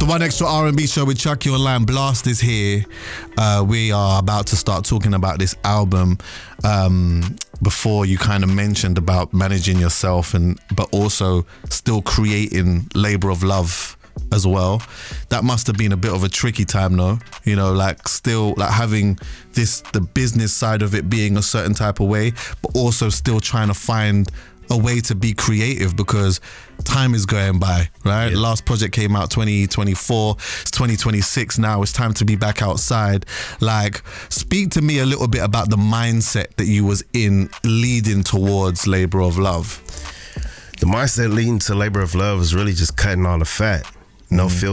The One Extra R&B show with Chucky Online. Blast is here. We are about to start talking about this album. Before you kind of mentioned about managing yourself, but also still creating Labour of Love as well. That must have been a bit of a tricky time, though. You know, like still like having the business side of it being a certain type of way, but also still trying to find a way to be creative because time is going by, right? Yeah. Last project came out 2024, it's 2026 now, it's time to be back outside. Like, speak to me a little bit about the mindset that you was in leading towards Labour of Love. The mindset leading to Labour of Love is really just cutting all the fat. No filter.